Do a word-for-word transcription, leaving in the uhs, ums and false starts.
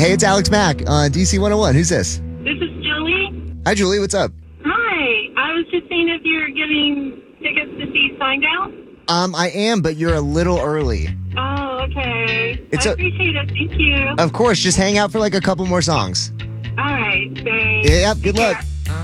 Hey, it's Alex Mack on D C one oh one. Who's this? This is Julie. Hi, Julie. What's up? Hi. I was just seeing if you're giving tickets to see Shinedown. Um, I am, but you're a little early. Oh, okay. It's I a- appreciate it. Thank you. Of course, just hang out for like a couple more songs. All right. Thanks. Yeah, good Take luck. care.